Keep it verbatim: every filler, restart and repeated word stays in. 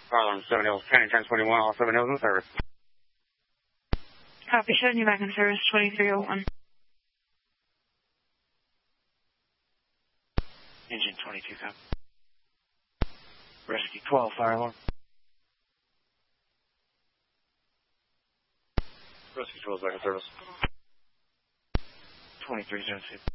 Fire alarm seven Hills, County ten twenty-one, all seven Hills in service. Copy, showing you back in service, twenty-three oh one. Engine twenty-two, copy. Rescue twelve, fire alarm. Rescue twelve back in service. twenty-three zero two.